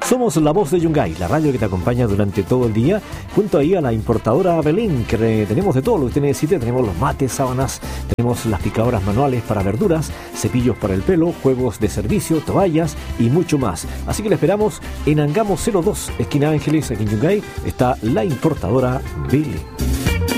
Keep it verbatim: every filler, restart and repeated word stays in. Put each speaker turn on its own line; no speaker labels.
Somos la voz de Yungay, la radio que te acompaña durante todo el día, junto ahí a la importadora Belén, que tenemos de todo lo que usted necesite. Tenemos los mates, sábanas, tenemos las picadoras manuales para verduras, cepillos para el pelo, juegos de servicio, toallas y mucho más. Así que le esperamos en Angamos cero dos, esquina Ángeles, aquí en Yungay, está la importadora Belén.